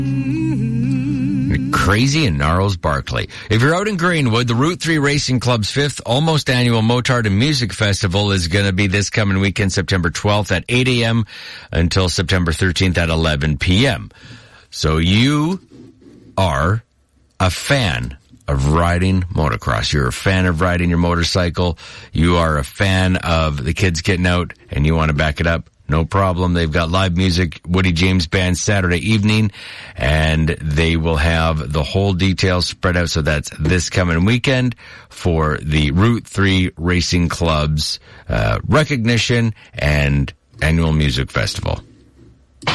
Crazy and Gnarls Barkley. If you're out in Greenwood, the Route 3 Racing Club's 5th almost annual Motard and Music Festival is going to be this coming weekend, September 12th at 8 a.m. until September 13th at 11 p.m. So you are a fan of riding motocross. You're a fan of riding your motorcycle. You are a fan of the kids getting out and you want to back it up. No problem. They've got live music, Woody James Band Saturday evening, and they will have the whole details spread out. So that's this coming weekend for the Route 3 Racing Club's recognition and annual music festival.